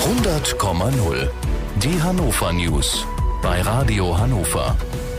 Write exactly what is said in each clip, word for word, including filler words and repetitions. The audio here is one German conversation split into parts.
hundert Komma null. Die Hannover News bei Radio Hannover.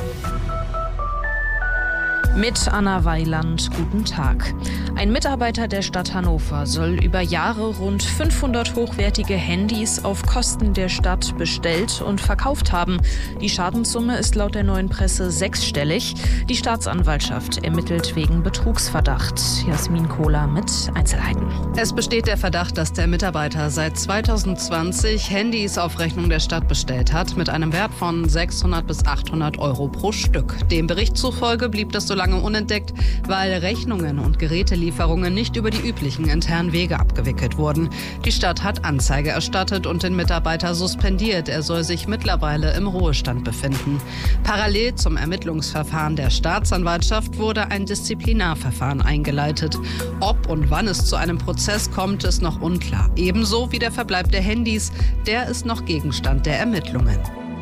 Mit Anna Weiland, guten Tag. Ein Mitarbeiter der Stadt Hannover soll über Jahre rund fünfhundert hochwertige Handys auf Kosten der Stadt bestellt und verkauft haben. Die Schadenssumme ist laut der Neuen Presse sechsstellig. Die Staatsanwaltschaft ermittelt wegen Betrugsverdacht. Jasmin Kohler mit Einzelheiten. Es besteht der Verdacht, dass der Mitarbeiter seit zweitausendzwanzig Handys auf Rechnung der Stadt bestellt hat, mit einem Wert von sechshundert bis achthundert Euro pro Stück. Dem Bericht zufolge blieb das so lange unentdeckt, weil Rechnungen und Gerätelieferungen nicht über die üblichen internen Wege abgewickelt wurden. Die Stadt hat Anzeige erstattet und den Mitarbeiter suspendiert. Er soll sich mittlerweile im Ruhestand befinden. Parallel zum Ermittlungsverfahren der Staatsanwaltschaft wurde ein Disziplinarverfahren eingeleitet. Ob und wann es zu einem Prozess kommt, ist noch unklar. Ebenso wie der Verbleib der Handys, der ist noch Gegenstand der Ermittlungen.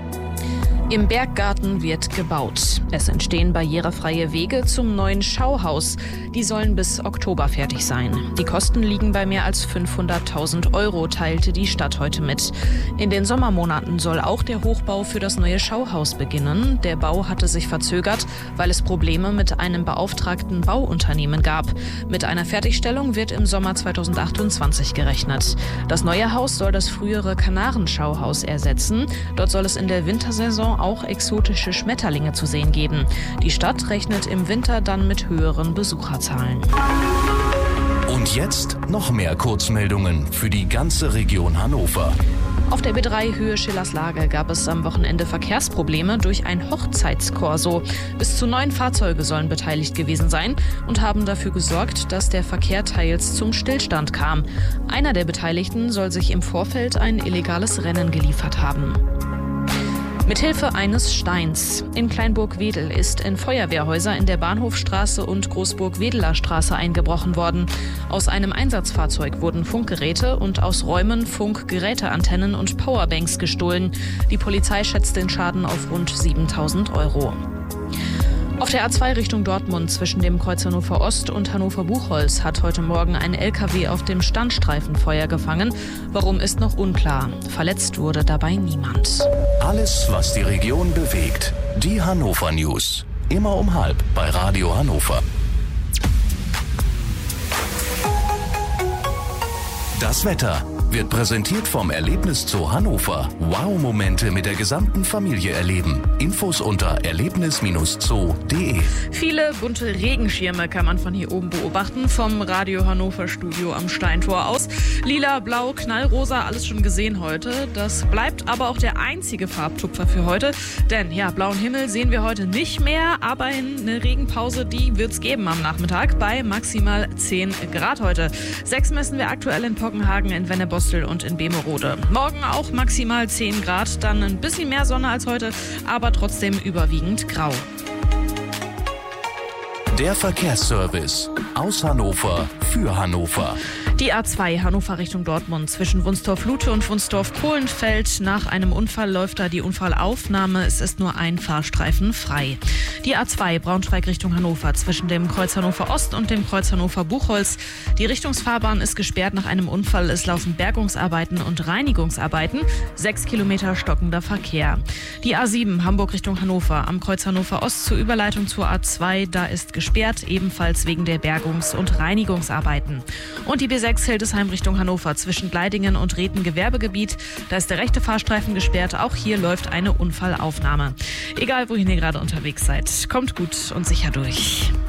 Im Berggarten wird gebaut. Es entstehen barrierefreie Wege zum neuen Schauhaus. Die sollen bis Oktober fertig sein. Die Kosten liegen bei mehr als fünfhunderttausend Euro, teilte die Stadt heute mit. In den Sommermonaten soll auch der Hochbau für das neue Schauhaus beginnen. Der Bau hatte sich verzögert, weil es Probleme mit einem beauftragten Bauunternehmen gab. Mit einer Fertigstellung wird im Sommer zweitausendachtundzwanzig gerechnet. Das neue Haus soll das frühere Kanarenschauhaus ersetzen. Dort soll es in der Wintersaison auch exotische Schmetterlinge zu sehen geben. Die Stadt rechnet im Winter dann mit höheren Besucherzahlen. Und jetzt noch mehr Kurzmeldungen für die ganze Region Hannover. Auf der B drei Höhe Schillerslage gab es am Wochenende Verkehrsprobleme durch ein Hochzeitskorso. Bis zu neun Fahrzeuge sollen beteiligt gewesen sein und haben dafür gesorgt, dass der Verkehr teils zum Stillstand kam. Einer der Beteiligten soll sich im Vorfeld ein illegales Rennen geliefert haben. Mithilfe eines Steins. In Kleinburg-Wedel ist in Feuerwehrhäuser in der Bahnhofstraße und Großburg-Wedeler Straße eingebrochen worden. Aus einem Einsatzfahrzeug wurden Funkgeräte und aus Räumen Funkgeräteantennen und Powerbanks gestohlen. Die Polizei schätzt den Schaden auf rund siebentausend Euro. Auf der A zwei Richtung Dortmund zwischen dem Kreuz Hannover Ost und Hannover Buchholz hat heute Morgen ein L K W auf dem Standstreifen Feuer gefangen. Warum, ist noch unklar. Verletzt wurde dabei niemand. Alles, was die Region bewegt. Die Hannover News. Immer um halb bei Radio Hannover. Das Wetter wird präsentiert vom Erlebniszoo Hannover. Wow-Momente mit der gesamten Familie erleben. Infos unter erlebnis Bindestrich zoo punkt de. Viele bunte Regenschirme kann man von hier oben beobachten, vom Radio Hannover Studio am Steintor aus. Lila, blau, knallrosa, alles schon gesehen heute. Das bleibt aber auch der einzige Farbtupfer für heute. Denn ja, blauen Himmel sehen wir heute nicht mehr, aber eine Regenpause, die wird's geben am Nachmittag bei maximal zehn Grad heute. Sechs messen wir aktuell in Pockenhagen, in Wennebostel und in Bemerode. Morgen auch maximal zehn Grad, dann ein bisschen mehr Sonne als heute, aber trotzdem überwiegend grau. Der Verkehrsservice aus Hannover für Hannover. Die A zwei Hannover Richtung Dortmund zwischen Wunstorf-Lute und Wunstorf-Kohlenfeld. Nach einem Unfall läuft da die Unfallaufnahme. Es ist nur ein Fahrstreifen frei. Die A zwei Braunschweig Richtung Hannover zwischen dem Kreuz Hannover Ost und dem Kreuz Hannover Buchholz. Die Richtungsfahrbahn ist gesperrt nach einem Unfall. Es laufen Bergungsarbeiten und Reinigungsarbeiten. Sechs Kilometer stockender Verkehr. Die A sieben Hamburg Richtung Hannover am Kreuz Hannover Ost zur Überleitung zur A zwei. Da ist gesperrt, ebenfalls wegen der Bergungs- und Reinigungsarbeiten. Und die B sechs Hildesheim Richtung Hannover zwischen Gleidingen und Rethen Gewerbegebiet. Da ist der rechte Fahrstreifen gesperrt. Auch hier läuft eine Unfallaufnahme. Egal, wohin ihr gerade unterwegs seid, kommt gut und sicher durch.